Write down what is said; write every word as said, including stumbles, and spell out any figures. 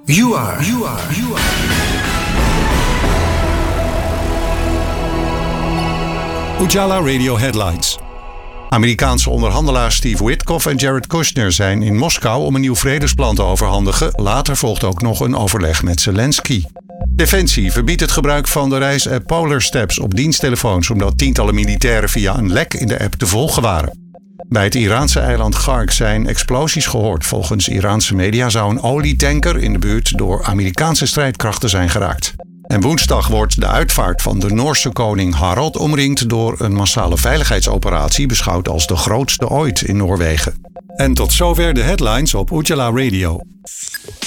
You are. You are. You are. Ujala Radio Headlines. Amerikaanse onderhandelaars Steve Witkoff en Jared Kushner zijn in Moskou om een nieuw vredesplan te overhandigen. Later volgt ook nog een overleg met Zelensky. Defensie verbiedt het gebruik van de reis-app Polar Steps op diensttelefoons, omdat tientallen militairen via een lek in de app te volgen waren. Bij het Iraanse eiland Khark zijn explosies gehoord. Volgens Iraanse media zou een olietanker in de buurt door Amerikaanse strijdkrachten zijn geraakt. En woensdag wordt de uitvaart van de Noorse koning Harald omringd door een massale veiligheidsoperatie, beschouwd als de grootste ooit in Noorwegen. En tot zover de headlines op Ujala Radio.